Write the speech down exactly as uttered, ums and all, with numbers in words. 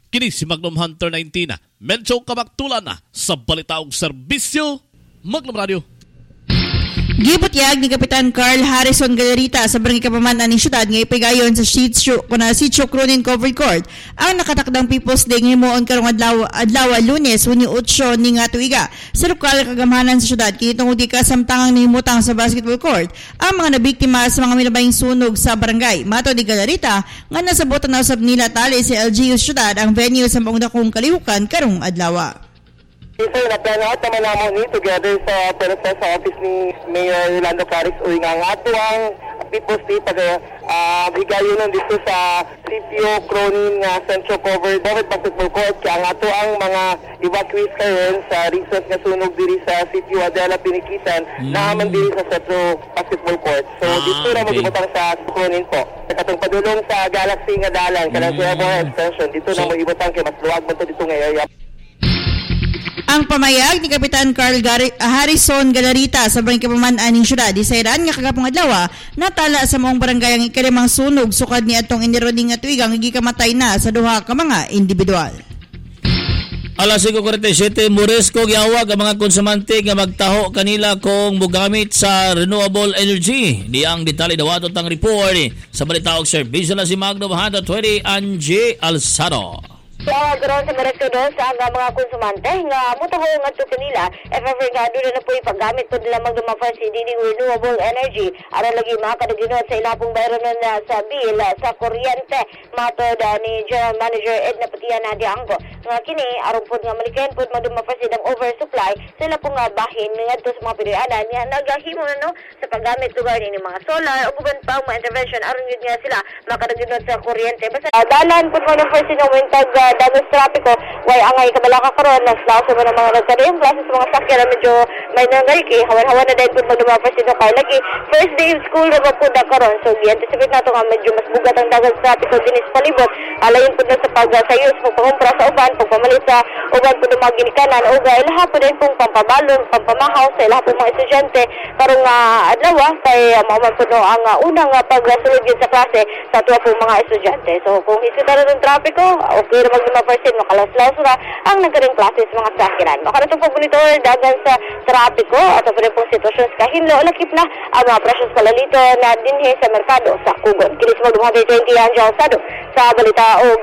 Kini si Magnum Hunter nineteen na. Medyo kamaktulan na sa balitaong serbisyo. Magnum Radio. Gibutyag ni Kapitan Carl Harrison Galarita sa barangay Kapamanan ng syudad nga ipigayon sa Sitio kuna Sitio Cronin Covered Court ang nakatakdang People's Day nga himuon karong adlaw adlaw Lunes Hunyo eight ni nga tuiga sa lokal kagamanan sa syudad kini tungod di kasamtangang nahimutang sa basketball court ang mga nabiktima sa mga milabayng sunog sa barangay. Mato ni Galarita nga nasabotan na usab nila tali sa L G U syudad ang venue sa maong dakong kalihukan karong adlaw. Sir, na-plan out naman naman ni together sa Peresa sa office ni Mayor Yolanda Caris uy nga nga ito ang People's Day pag uh, higayon nun dito sa Sitio Cronin nga Central Covered Covered Basketball Court kaya nga ito ang mga evacuees karon sa recent nga sunog diri sa Sitio Adela Pinikitan mm. na naman diri sa Central Basketball Court. So ah, dito na okay. Magibutang sa Cronin po. Katong padulong sa Galaxy nga dalan kanang mm. sa extension dito so, na magibutang kay mas luwag man to dito nga area. Ang pamayag ni Kapitan Carl Gar- Harrison Galarita sa barangay Kapamanan ng syudad isayran nga kagapong adlaw natala sa maong barangay ang ikalimang sunog sukad ni atong iniroding nga tuiga nga gikamatay na sa duha ka mga individual. Alas five forty-seven Moresco giawag ang mga konsumante nga magtaho kanila kung mogamit sa renewable energy. Diyang detalye dawatot ang report sa balitaog serbisyo na si Magnum Hunter twenty Angie Alsado. Tawag ron sa Mercedo sa nga mga konsumante nga mutaho nga to kanila if ever nga doon na po ipaggamit po nila magdumafar si Dini Renewable Energy aron lagi makadaginot sa ilapong bayron na sa bill sa kuryente matod ni General Manager Edna Patian Nadia Angko nga kini aron po nga malikayan po magdumafar si dang oversupply sila po nga bahin ngadto sa mga pilianan nga nagahimo na no sa paggamit lugar ni mga solar o guban pa mga intervention aron yun nga sila makadaginot sa kuryente basta uh, dalan po mo ng first sinawintag uh, danos trapiko way angay kabalaka karon nas laso mo ng mga nagkadayong klase sa mga sakyan na medyo may nangariki hawan-hawan na dahil po magdumapar sino kay lagi first day of school na po na karon so i-anticipate nato nga medyo mas bugat ang dagat trapiko dinis palibot alayon po na sa pagsayos pagpakumpra sa uban pagpamalit sa uban po ng mga ginikanan o gay lahat po din pong pampabalon pampamahaw sa lahat po mga estudyante karong uh, adlaw kay uh, mauman po no ang uh, unang uh, pagsulod sa klase sa tuwa po mga estudyante so kung isita na ng trapiko okay na magdumapar sino makalas-laos na ang nagkaring klase sa mga sakyanan. Makaratong po monitor dagan sa trapiko at sa pong sitwasyon sa kahinlo lakip na ang mga presyos palalito na dinhe sa merkado sa Kugon. Kinis mo dumahati twenty Angel Sado sa balita o